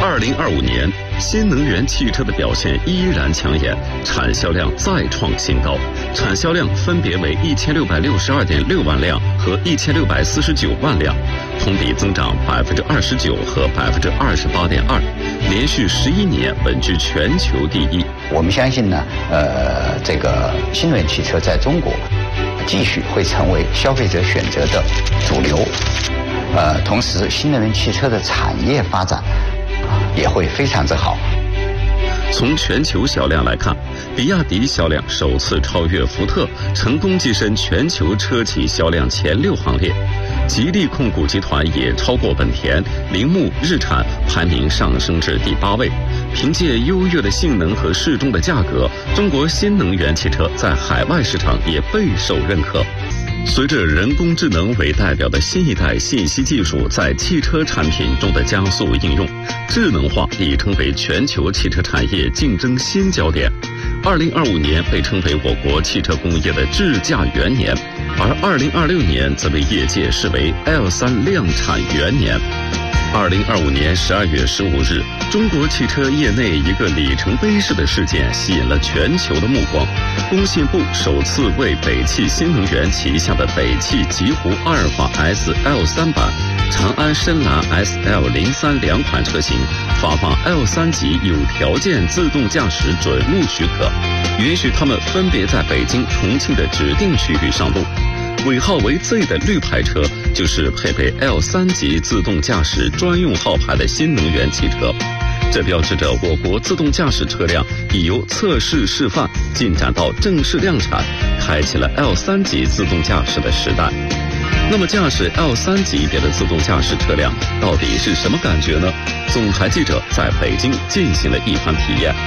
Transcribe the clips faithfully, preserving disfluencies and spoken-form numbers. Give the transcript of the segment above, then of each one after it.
二零二五年，新能源汽车的表现依然抢眼，产销量再创新高，产销量分别为一千六百六十二点六万辆和一千六百四十九万辆，同比增长百分之二十九和百分之二十八点二，连续十一年稳居全球第一。 我们相信呢，呃，这个新能源汽车在中国继续会成为消费者选择的主流，呃，同时新能源汽车的产业发展也会非常之好。 从全球销量来看，比亚迪销量首次超越福特，成功跻身全球车企销量前六行列。吉利控股集团也超过本田、铃木、日产，排名上升至第八位。凭借优越的性能和适中的价格，中国新能源汽车在海外市场也备受认可。随着人工智能为代表的新一代信息技术在汽车产品中的加速应用，智能化已成为全球汽车产业竞争新焦点。二零二五年被称为我国汽车工业的智驾元年，而二零二六年则被业界视为 L 三 量产元年。二零二五年十二月十五日，中国汽车业内一个里程碑式的事件吸引了全球的目光。工信部首次为北汽新能源旗下的北汽极狐阿尔法 S L 三 版、长安深蓝 S L 零三 两款车型发放 L 三 级有条件自动驾驶准入许可，允许他们分别在北京、重庆的指定区域上路。尾号为 Z 的绿牌车就是配备 L 三 级自动驾驶专用号牌的新能源汽车，这标志着我国自动驾驶车辆已由测试示范进展到正式量产，开启了 L 三 级自动驾驶的时代。那么驾驶 L 三 级别的自动驾驶车辆到底是什么感觉呢？总台记者在北京进行了一番体验。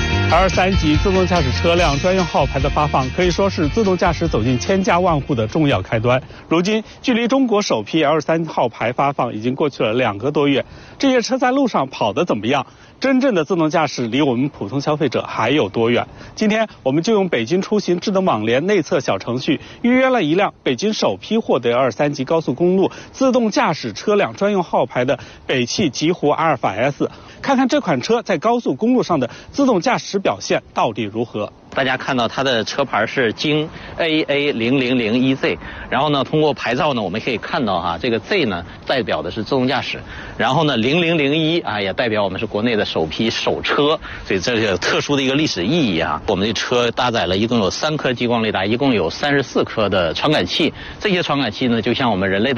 L 三 级自动驾驶车辆专用号牌的发放，可以说是自动驾驶走进千家万户的重要开端。如今，距离中国首批 L 三 号牌发放已经过去了两个多月，这些车在路上跑得怎么样？真正的自动驾驶离我们普通消费者还有多远？今天，我们就用北京出行智能网联内测小程序预约了一辆北京首批获得 L 三 级高速公路自动驾驶车辆专用号牌的北汽极狐阿尔法 S， 看看这款车在高速公路上的自动驾驶表现到底如何。 大家看到它的车牌是京 A A 零零零一 Z， 然后呢，通过牌照呢，我们可以看到哈，这个 Z 呢代表的是自动驾驶，然后呢零零零一啊也代表我们是国内的首批手车，所以这是特殊的一个历史意义啊。我们的车搭载了一共有三颗激光雷达，一共有三十四颗的传感器，这些传感器呢就像我们人类的